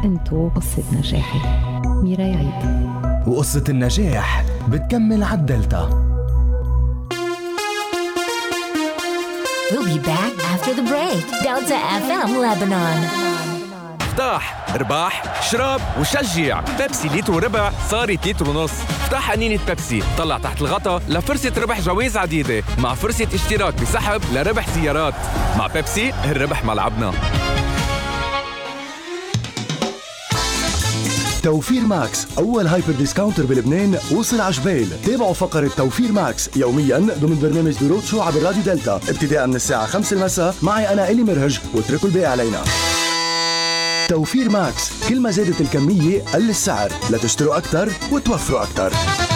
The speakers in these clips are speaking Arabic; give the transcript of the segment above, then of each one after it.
انتو قصة نجاحي. ميراي عيد. وقصة النجاح بتكمل عالدلتا. We'll be back after the break. Delta FM Lebanon. افتح، ارباح، اشرب وشجع. بيبسي لتر وربع صارت لتر ونص. افتح قنينة بيبسي، طلع تحت الغطا لفرصة ربح جوائز عديدة مع فرصة اشتراك بسحب لربح سيارات. مع بيبسي الربح ملعبنا. توفير ماكس أول هايبر ديسكاونتر بلبنان وصل عجبال. تابعوا فقرة توفير ماكس يومياً ضمن برنامج برود شو عبر راديو دلتا ابتداء من الساعة 5 المساء. معي أنا إلي مرهج واتركوا الباقي علينا. توفير ماكس، كل ما زادت الكمية قل السعر، لتشتروا أكتر وتوفروا أكتر.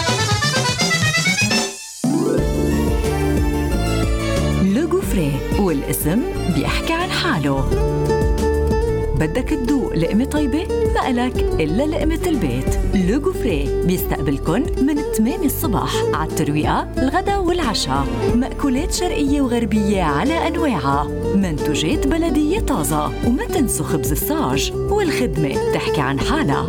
لو غوفري والاسم بيحكي عن حاله. بدك تدوق لقمة طيبة؟ ما إلك إلا لقمة البيت. لو غوفري بيستقبلكن من 8 الصبح على الترويقة، الغدا والعشاء. مأكولات شرقية وغربية على أنواعها، منتوجات بلدية طازة، وما تنسوا خبز الصاج، والخدمة تحكي عن حالها.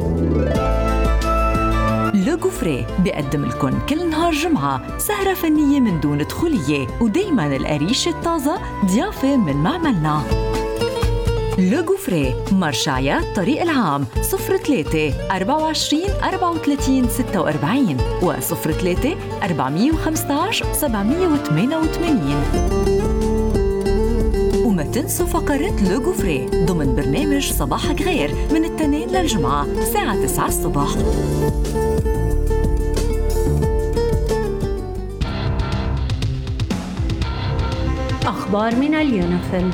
لو غوفري بيقدم لكم كل نهار جمعة سهرة فنية من دون دخولية، ودايما القريش الطازة ضيافة من معملنا. لو غوفري مرشعيات طريق العام 03 24 34 46 و 03 415 788. وما تنسوا فقرة لو غوفري ضمن برنامج صباحك غير من الاثنين للجمعة الساعة 9 الصبح. أخبار من اليونيفيل.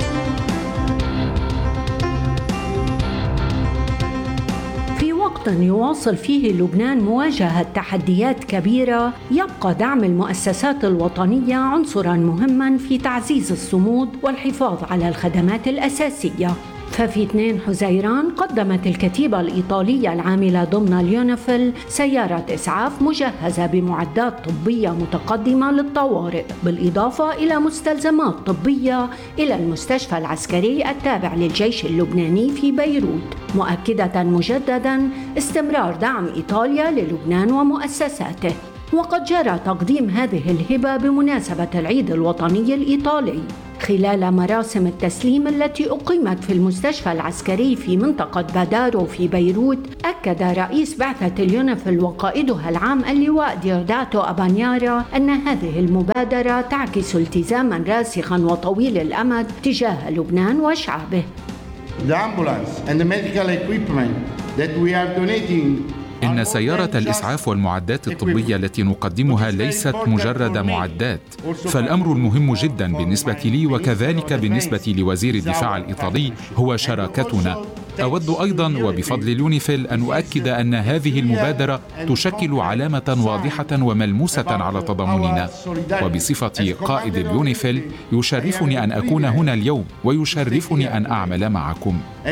وقت يواصل فيه لبنان مواجهة تحديات كبيرة، يبقى دعم المؤسسات الوطنية عنصراً مهماً في تعزيز الصمود والحفاظ على الخدمات الأساسية. ففي 2 حزيران قدمت الكتيبة الإيطالية العاملة ضمن اليونيفيل سيارة إسعاف مجهزة بمعدات طبية متقدمة للطوارئ، بالإضافة إلى مستلزمات طبية إلى المستشفى العسكري التابع للجيش اللبناني في بيروت، مؤكدة مجدداً استمرار دعم إيطاليا للبنان ومؤسساته. وقد جرى تقديم هذه الهبة بمناسبة العيد الوطني الإيطالي. خلال مراسم التسليم التي أقيمت في المستشفى العسكري في منطقة بادارو في بيروت، أكد رئيس بعثة اليونيفيل وقائدها العام اللواء ديوداتو أبانيارا أن هذه المبادرة تعكس التزاماً راسخاً وطويل الأمد تجاه لبنان وشعبه. The ambulance and the medical equipment that we are donating. إن سيارة الإسعاف والمعدات الطبية التي نقدمها ليست مجرد معدات، فالأمر المهم جدا بالنسبة لي وكذلك بالنسبة لوزير الدفاع الإيطالي هو شراكتنا. أود أيضا وبفضل اليونيفيل أن أؤكد أن هذه المبادرة تشكل علامة واضحة وملموسة على تضامننا، وبصفتي قائد اليونيفيل يشرفني أن أكون هنا اليوم ويشرفني أن أعمل معكم.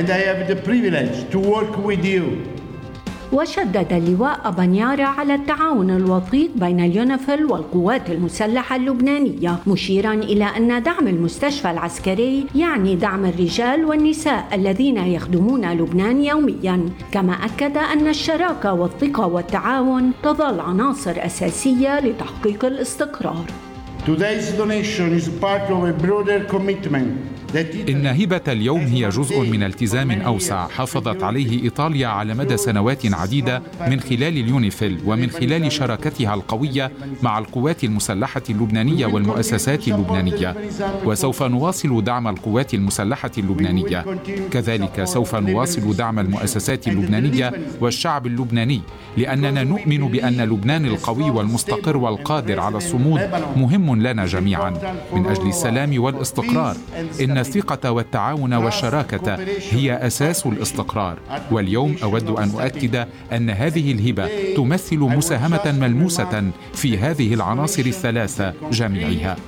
وشدد اللواء أبانيارا على التعاون الوثيق بين اليونيفيل والقوات المسلحة اللبنانية، مشيراً إلى أن دعم المستشفى العسكري يعني دعم الرجال والنساء الذين يخدمون لبنان يومياً. كما أكد أن الشراكة والثقة والتعاون تظل عناصر أساسية لتحقيق الاستقرار. Today's donation is part of a broader commitment. إن هبة اليوم هي جزء من التزام أوسع حافظت عليه إيطاليا على مدى سنوات عديدة من خلال اليونيفيل ومن خلال شراكتها القوية مع القوات المسلحة اللبنانية والمؤسسات اللبنانية. وسوف نواصل دعم القوات المسلحة اللبنانية، كذلك سوف نواصل دعم المؤسسات اللبنانية والشعب اللبناني، لأننا نؤمن بأن لبنان القوي والمستقر والقادر على الصمود مهم لنا جميعا من أجل السلام والاستقرار. إن الثقة والتعاون والشراكة هي أساس الاستقرار. واليوم أود أن أؤكد أن هذه الهبة تمثل مساهمة ملموسة في هذه العناصر الثلاثة جميعها.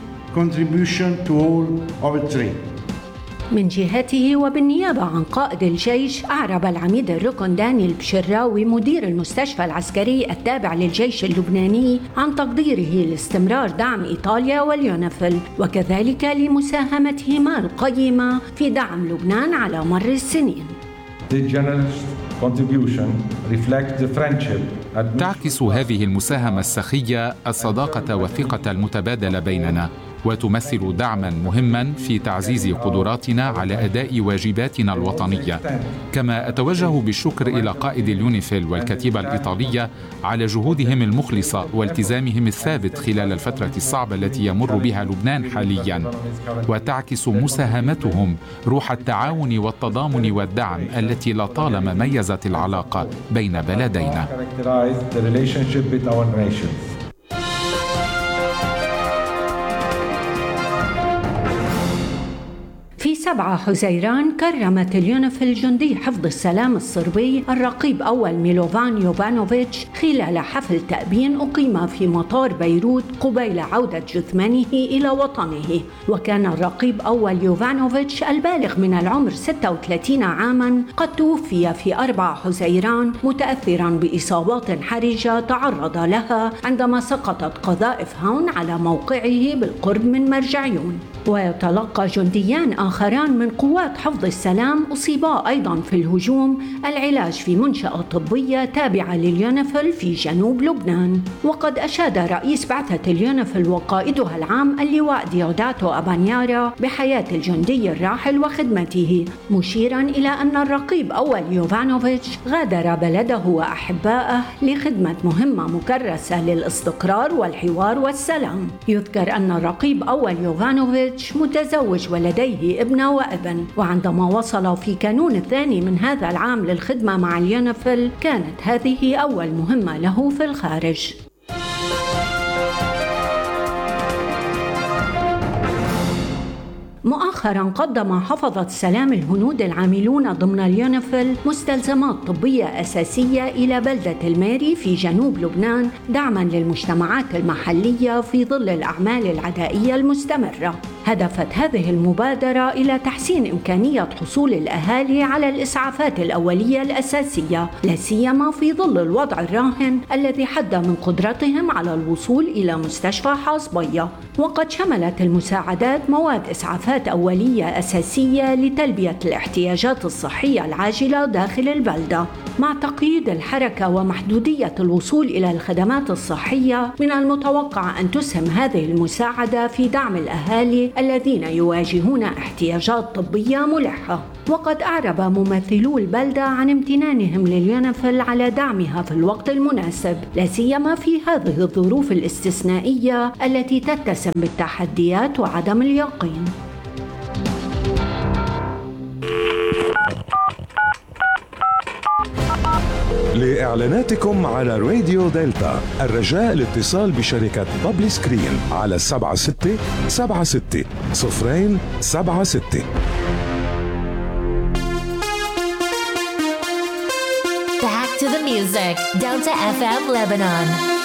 من جهته وبالنيابة عن قائد الجيش، أعرب العميد الركن دانيال بشراوي مدير المستشفى العسكري التابع للجيش اللبناني عن تقديره لاستمرار دعم إيطاليا واليونيفيل، وكذلك لمساهمتهما القيمة في دعم لبنان على مر السنين. This generous contribution reflects the friendship. تعكس هذه المساهمة السخية الصداقة والثقة المتبادلة بيننا، وتمثل دعماً مهماً في تعزيز قدراتنا على أداء واجباتنا الوطنية. كما أتوجه بالشكر إلى قائد اليونيفيل والكتيبة الإيطالية على جهودهم المخلصة والتزامهم الثابت خلال الفترة الصعبة التي يمر بها لبنان حالياً، وتعكس مساهمتهم روح التعاون والتضامن والدعم التي لطالما ميزت العلاقة بين بلدينا. في 7 حزيران كرمت اليونيفيل جندي حفظ السلام الصربي الرقيب أول ميلوفان يوفانوفيتش خلال حفل تأبين أقيم في مطار بيروت قبيل عودة جثمانه إلى وطنه. وكان الرقيب أول يوفانوفيتش البالغ من العمر 36 عاماً قد توفي في 4 حزيران متأثراً بإصابات حرجة تعرض لها عندما سقطت قذائف هون على موقعه بالقرب من مرجعيون. ويتلقى جنديان آخران من قوات حفظ السلام أصيبا أيضاً في الهجوم العلاج في منشأة طبية تابعة لليونيفيل في جنوب لبنان. وقد أشاد رئيس بعثة اليونيفيل وقائدها العام اللواء ديوداتو أبانيارا بحياة الجندي الراحل وخدمته، مشيراً إلى أن الرقيب أول يوفانوفيتش غادر بلده وأحبائه لخدمة مهمة مكرسة للاستقرار والحوار والسلام. يذكر أن الرقيب أول يوفانوفيتش متزوج ولديه ابنة وابن، وعندما وصل في كانون الثاني من هذا العام للخدمة مع اليونيفيل كانت هذه أول مهمة له في الخارج. مؤخراً قدم حفظة السلام الهنود العاملون ضمن اليونيفيل مستلزمات طبية أساسية إلى بلدة الماري في جنوب لبنان دعماً للمجتمعات المحلية في ظل الأعمال العدائية المستمرة. هدفت هذه المبادرة إلى تحسين إمكانية حصول الأهالي على الإسعافات الأولية الأساسية، لا سيما في ظل الوضع الراهن الذي حد من قدرتهم على الوصول إلى مستشفى حاصبية. وقد شملت المساعدات مواد إسعافات أولية أساسية لتلبية الاحتياجات الصحية العاجلة داخل البلدة. مع تقييد الحركة ومحدودية الوصول إلى الخدمات الصحية، من المتوقع أن تسهم هذه المساعدة في دعم الأهالي الذين يواجهون احتياجات طبية ملحة. وقد أعرب ممثلو البلدة عن امتنانهم لليونيفيل على دعمها في الوقت المناسب، لا سيما في هذه الظروف الاستثنائية التي تتسم بالتحديات وعدم اليقين. لإعلاناتكم على راديو دلتا الرجاء الاتصال بشركة بابلي سكرين على 7676 076. Back to the music. Delta FM Lebanon.